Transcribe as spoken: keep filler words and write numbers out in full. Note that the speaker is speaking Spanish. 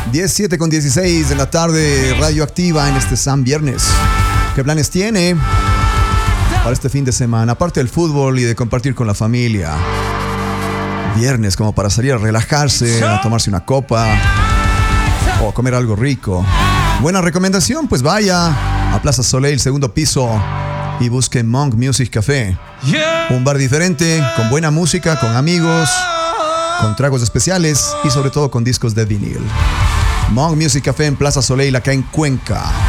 diecisiete con dieciséis de la tarde, radioactiva en este San Viernes. ¿Qué planes tiene para este fin de semana? Aparte del fútbol y de compartir con la familia. Viernes como para salir a relajarse, a tomarse una copa o comer algo rico. Buena recomendación, pues vaya a Plaza Soleil, segundo piso, y busque Monk Music Café. Un bar diferente, con buena música, con amigos, con tragos especiales y sobre todo con discos de vinil. Monk Music Café en Plaza Soleil, acá en Cuenca.